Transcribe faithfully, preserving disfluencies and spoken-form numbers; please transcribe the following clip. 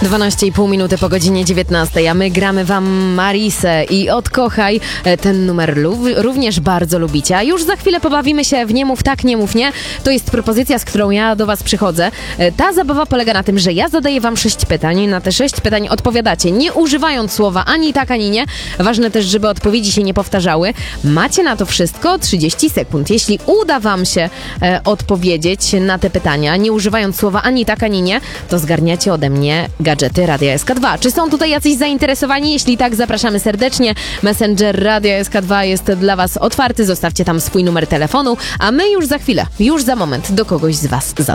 dwanaście i pół minuty po godzinie dziewiętnastej, a my gramy wam Marisę i Odkochaj. Ten numer lu- również bardzo lubicie. A już za chwilę pobawimy się w Nie mów tak, nie mów nie. To jest propozycja, z którą ja do was przychodzę. Ta zabawa polega na tym, że ja zadaję wam sześć pytań. Na te sześć pytań odpowiadacie, nie używając słowa ani tak, ani nie. Ważne też, żeby odpowiedzi się nie powtarzały. Macie na to wszystko trzydzieści sekund. Jeśli uda wam się e, odpowiedzieć na te pytania, nie używając słowa ani tak, ani nie, to zgarniacie ode mnie gadżety Radia S K dwa. Czy są tutaj jacyś zainteresowani? Jeśli tak, zapraszamy serdecznie. Messenger Radia S K dwa jest dla was otwarty. Zostawcie tam swój numer telefonu, a my już za chwilę, już za moment do kogoś z was zadzwonimy.